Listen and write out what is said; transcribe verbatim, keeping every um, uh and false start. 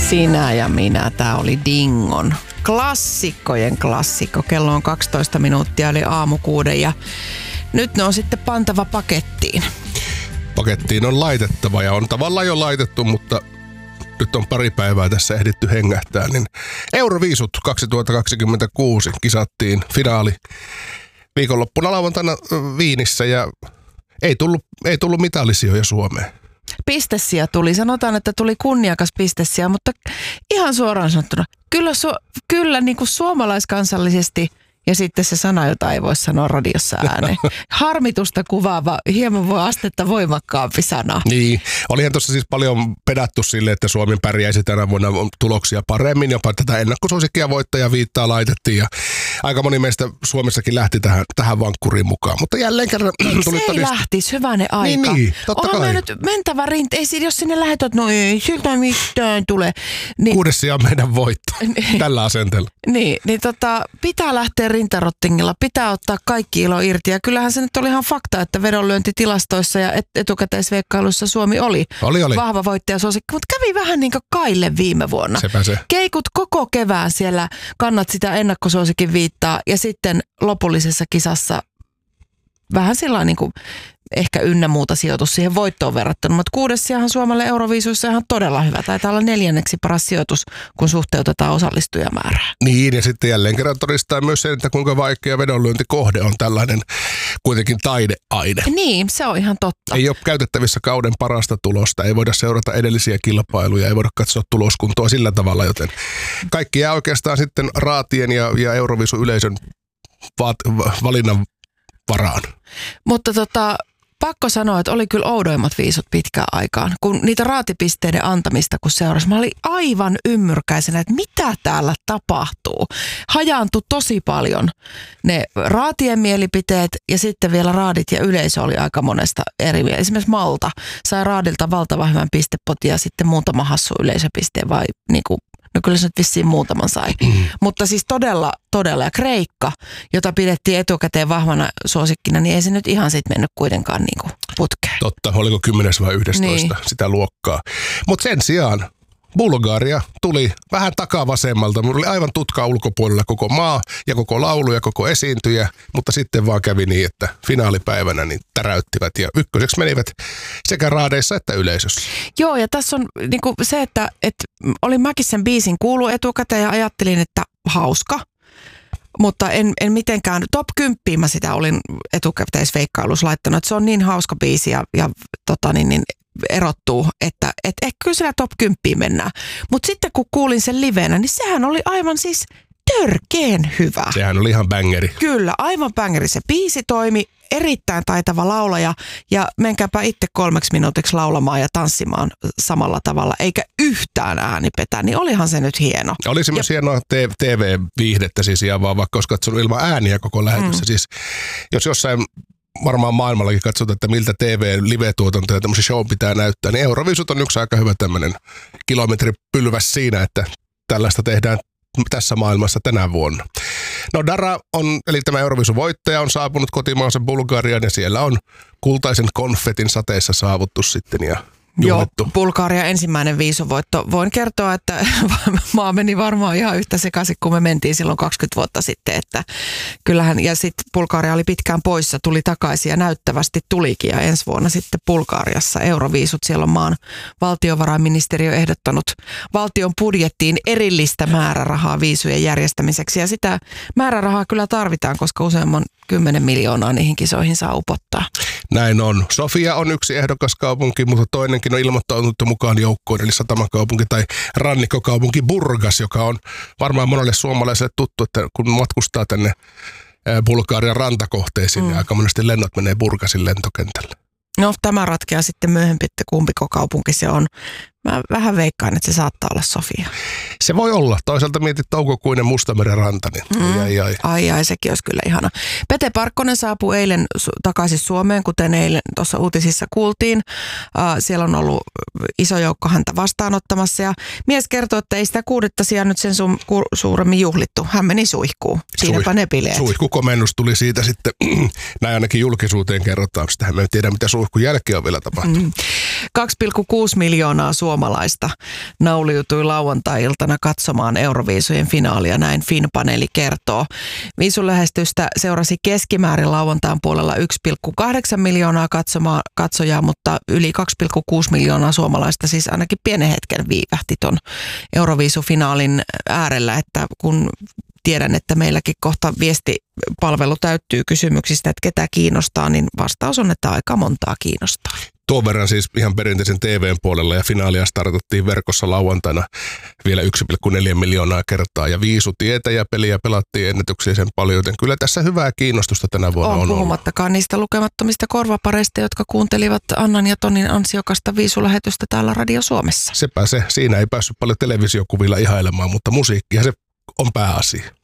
Sinä ja minä. Tämä oli Dingon klassikkojen klassikko. Kello on kaksitoista minuuttia, eli aamukuuden ja nyt ne on sitten pantava pakettiin. Pakettiin on laitettava ja on tavallaan jo laitettu, mutta nyt on pari päivää tässä ehditty hengähtää. Niin Euroviisut kaksituhattakaksikymmentäkuusi kisattiin finaali viikonloppuna lauantaina Viinissä ja ei tullut, ei tullut mitallisijoja Suomeen. Pistesiä tuli. Sanotaan, että tuli kunniakas pistesiä, mutta ihan suoraan sanottuna, kyllä, su- kyllä niin kuin suomalaiskansallisesti ja sitten se sana, jota ei voi sanoa radiossa ääneen. Harmitusta kuvaava, hieman voi astetta voimakkaampi sana. Niin, olihan tuossa siis paljon pedattu sille, että Suomi pärjäisi tänä vuonna tuloksia paremmin. Jopa tätä ennakkosuosikkia voittaja viittaa laitettiin ja aika moni meistä Suomessakin lähti tähän, tähän vankkuriin mukaan. Mutta jälleen kerran tuli se ei todist... lähtisi, hyvänen aika. Niin, niin totta Onhan kai. nyt mentävä rinte, ei siinä, jos sinne lähetät, no ei siltä mitään tule. Niin, Kuudes sija on meidän voitto tällä asenteella. Niin, niin tota, pitää lähteä rintarottingilla, pitää ottaa kaikki ilo irti. Ja kyllähän se nyt oli ihan fakta, että vedonlyöntitilastoissa ja et- etukäteisveikkailussa Suomi oli, Oli, oli. vahva voittajasuosikki. Mutta kävi vähän niin kuin Kaille viime vuonna. Sepä se. Keikut koko kevään siellä, kannat sitä ennakkosuosikin viittaa ja sitten lopullisessa kisassa vähän sillä niin kuin ehkä ynnä muuta sijoitus siihen voittoon verrattuna. Mutta kuudes sijahan Suomelle Euroviisuissa ihan todella hyvä. Taitaa olla neljänneksi paras sijoitus, kun suhteutetaan osallistujamäärää. Niin, ja sitten jälleen kerran todistaa myös sen, että kuinka vaikea vedonlyöntikohde on tällainen kuitenkin taideaine. Niin, se on ihan totta. Ei ole käytettävissä kauden parasta tulosta, ei voida seurata edellisiä kilpailuja, ei voida katsoa tuloskuntoa sillä tavalla, joten kaikki jää oikeastaan sitten raatien ja, ja Euroviisu-yleisön vaat, valinnan varaan. Mutta tota, pakko sanoa, että oli kyllä oudoimmat viisut pitkään aikaan. Kun niitä raatipisteiden antamista kun seurasi, mä olin aivan ymmyrkäisenä, että mitä täällä tapahtuu. Hajaantui tosi paljon ne raatien mielipiteet ja sitten vielä raadit ja yleisö oli aika monesta eri mieltä. Esimerkiksi Malta sai raadilta valtavan hyvän pistepotin ja sitten muutama hassu yleisöpisteen vai niinku. No kyllä se nyt vissiin muutaman sai. Mm. Mutta siis todella, todella. Ja Kreikka, jota pidettiin etukäteen vahvana suosikkina, niin ei se nyt ihan sitten mennyt kuitenkaan niin kuin putkeen. Totta, oliko kymmenes vai yhdestoista niin. Sitä luokkaa. Mutta sen sijaan Bulgaria tuli vähän takavasemmalta. Mulla oli aivan tutka ulkopuolella koko maa ja koko laulu ja koko esiintyjä, mutta sitten vaan kävi niin, että finaalipäivänä niin täräyttivät ja ykköseksi menivät sekä raadeissa että yleisössä. Joo, ja tässä on niinku se, että, että olin mäkin sen biisin kuullut etukäteen ja ajattelin, että hauska. Mutta en, en mitenkään, top kymppiin mä sitä olin etukäteisveikkailussa laittanut, että se on niin hauska biisi ja, ja tota niin, niin erottuu, että et, et, kyllä siellä top kymppiin mennään. Mutta sitten kun kuulin sen livenä, niin sehän oli aivan siis törkeen hyvä. Sehän oli ihan bängeri. Kyllä, aivan bängeri. Se biisi toimi, erittäin taitava laulaja ja menkääpä itse kolmeksi minuutiksi laulamaan ja tanssimaan samalla tavalla, eikä yhtään ääni petä, niin olihan se nyt hieno. Oli se myös ja hienoa T V-viihdettä siis ihan vaan, vaikka olisi katsonut ilman ääniä koko lähetyssä. Mm. Siis, jos jossain varmaan maailmallakin katsotaan, että miltä T V-live-tuotanto ja tämmöisen show pitää näyttää, niin Euroviisut on yksi aika hyvä tämmöinen kilometripylväs siinä, että tällaista tehdään tässä maailmassa tänä vuonna. No Dara on, eli tämä Euroviisun voittaja on saapunut kotimaansa Bulgariaan ja siellä on kultaisen konfetin sateessa saavuttu sitten ja juhlettu. Joo, Bulgaria ensimmäinen viisuvoitto. Voin kertoa, että maa meni varmaan ihan yhtä sekaisin, kun me mentiin silloin kaksikymmentä vuotta sitten. Että kyllähän, ja sitten Bulgaria oli pitkään poissa, tuli takaisin ja näyttävästi tulikin. Ja ensi vuonna sitten Bulgariassa Euroviisut. Siellä on maan valtiovarainministeriö ehdottanut valtion budjettiin erillistä määrärahaa viisujen järjestämiseksi. Ja sitä määrärahaa kyllä tarvitaan, koska useamman kymmenen miljoonaa niihin kisoihin saa upottaa. Näin on. Sofia on yksi ehdokaskaupunki, mutta toinenkin on ilmoittautunut mukaan joukkoon, eli satamakaupunki tai rannikkokaupunki Burgas, joka on varmaan monelle suomalaiselle tuttu, että kun matkustaa tänne Bulgarian rantakohteisiin, mm. niin aika monesti lennot menee Burgasin lentokentälle. No tämä ratkeaa sitten myöhemmin, että kumpiko kaupunki se on. Mä vähän veikkaan, että se saattaa olla Sofia. Se voi olla. Toisaalta mietit toukokuinen Mustameren ranta, niin mm. ai, ai. ai ai, sekin olisi kyllä ihana. Pete Parkkonen saapui eilen su- takaisin Suomeen, kuten eilen tuossa uutisissa kuultiin. Uh, siellä on ollut iso joukko häntä vastaanottamassa ja mies kertoo, että ei sitä kuudetta sijaan nyt sen su- ku- suuremmin juhlittu. Hän meni suihkuun. Siinäpä Suih- ne bileet. Suihkukomennus tuli siitä sitten, näin ainakin julkisuuteen kerrotaan. Sitähän me ei tiedä, mitä suihkun jälkeen on vielä tapahtunut. Mm. kaksi pilkku kuusi miljoonaa suomalaista nauliutui lauantai-iltana katsomaan Euroviisujen finaalia, näin Fin-paneeli kertoo. Viisulähestystä seurasi keskimäärin lauantain puolella yksi pilkku kahdeksan miljoonaa katsomaa, katsojaa, mutta yli kaksi pilkku kuusi miljoonaa suomalaista siis ainakin pienen hetken viivähti ton Euroviisufinaalin äärellä, että kun tiedän, että meilläkin kohta viestipalvelu täyttyy kysymyksistä, että ketä kiinnostaa, niin vastaus on, että aika montaa kiinnostaa. Tuon verran siis ihan perinteisen T V:n puolella ja finaalia startattiin verkossa lauantaina vielä yksi pilkku neljä miljoonaa kertaa ja viisutietä ja peliä pelattiin ennätyksellisen paljon, joten kyllä tässä hyvää kiinnostusta tänä vuonna on, on puhumattakaan ollut. Niistä lukemattomista korvapareista, jotka kuuntelivat Annan ja Tonin ansiokasta viisulähetystä täällä Radio Suomessa. Sepä se. Siinä ei päässyt paljon televisiokuvilla ihailemaan, mutta musiikkia se on pääasia.